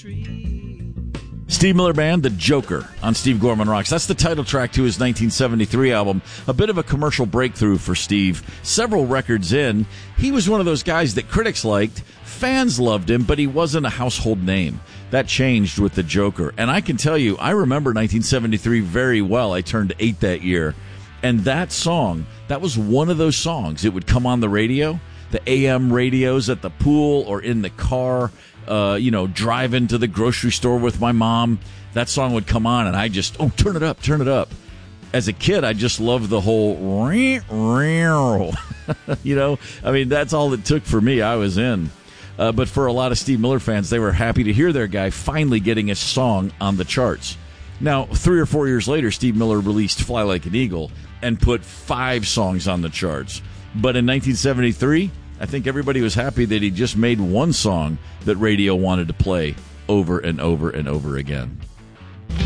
Steve Miller Band, The Joker, on Steve Gorman Rocks. That's the title track to his 1973 album. A bit of a commercial breakthrough for Steve. Several records in, he was one of those guys that critics liked, fans loved him, but he wasn't a household name. That changed with The Joker. And I can tell you, I remember 1973 very well. I turned 8 that year. And that song, that was one of those songs. It would come on the radio, the AM radios at the pool or in the car, driving to the grocery store with my mom. That song would come on, and I just, turn it up, turn it up. As a kid, I just loved the whole, that's all it took for me. I was in. But for a lot of Steve Miller fans, they were happy to hear their guy finally getting a song on the charts. Now, 3 or 4 years later, Steve Miller released Fly Like an Eagle and put 5 songs on the charts. But in 1973, I think everybody was happy that he just made one song that radio wanted to play over and over and over again.